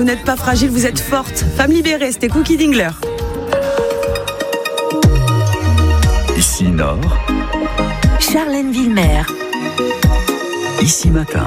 Vous n'êtes pas fragile, vous êtes forte. Femme libérée, c'était Cookie Dingler. Ici Nord, Charlène Villemer. Ici Matin.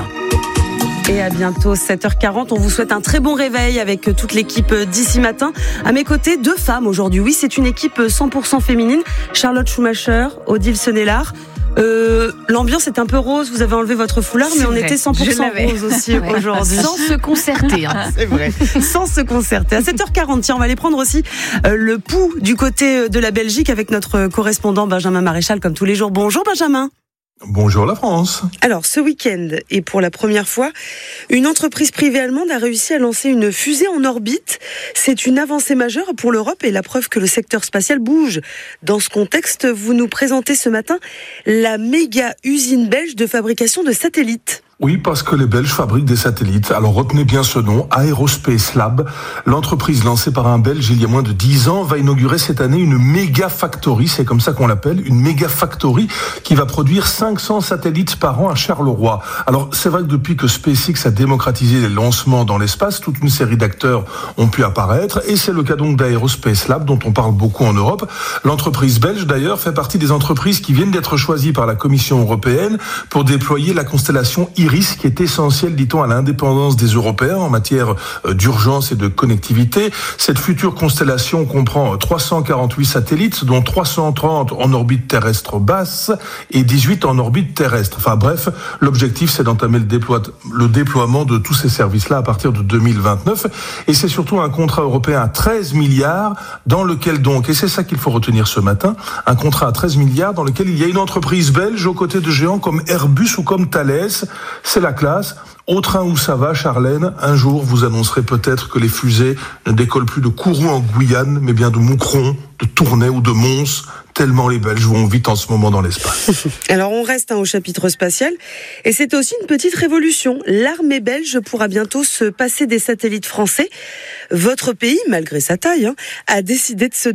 Et à bientôt, 7h40. On vous souhaite un très bon réveil avec toute l'équipe d'Ici Matin. À mes côtés, 2 femmes aujourd'hui. Oui, c'est une équipe 100% féminine. Charlotte Schumacher, Odile Senelard. L'ambiance est un peu rose. Vous avez enlevé votre foulard, mais on était 100% rose aussi aujourd'hui. Sans se concerter. C'est vrai. Sans se concerter. À 7h40, tiens, on va aller prendre aussi le pouls du côté de la Belgique avec notre correspondant Benjamin Maréchal, comme tous les jours. Bonjour Benjamin. Bonjour la France. Alors, ce week-end, et pour la première fois, une entreprise privée allemande a réussi à lancer une fusée en orbite. C'est une avancée majeure pour l'Europe et la preuve que le secteur spatial bouge. Dans ce contexte, vous nous présentez ce matin la méga usine belge de fabrication de satellites. Oui, parce que les Belges fabriquent des satellites. Alors retenez bien ce nom, Aerospace Lab. L'entreprise lancée par un Belge il y a moins de 10 ans va inaugurer cette année une méga factory, c'est comme ça qu'on l'appelle, une méga factory qui va produire 500 satellites par an à Charleroi. Alors c'est vrai que depuis que SpaceX a démocratisé les lancements dans l'espace, toute une série d'acteurs ont pu apparaître et c'est le cas donc d'Aerospace Lab dont on parle beaucoup en Europe. L'entreprise belge d'ailleurs fait partie des entreprises qui viennent d'être choisies par la Commission européenne pour déployer la constellation Iris, qui est essentiel, dit-on, à l'indépendance des Européens en matière d'urgence et de connectivité. Cette future constellation comprend 348 satellites, dont 330 en orbite terrestre basse et 18 en orbite terrestre. Enfin bref, l'objectif c'est d'entamer le déploiement de tous ces services-là à partir de 2029. Et c'est surtout un contrat européen à 13 milliards dans lequel donc, et c'est ça qu'il faut retenir ce matin, un contrat à 13 milliards dans lequel il y a une entreprise belge aux côtés de géants comme Airbus ou comme Thales. C'est la classe. Au train où ça va, Charlène, un jour vous annoncerez peut-être que les fusées ne décollent plus de Kourou en Guyane, mais bien de Moucron, de Tournai ou de Mons, tellement les Belges vont vite en ce moment dans l'espace. Alors on reste au chapitre spatial, et c'est aussi une petite révolution. L'armée belge pourra bientôt se passer des satellites français. Votre pays, malgré sa taille, a décidé de se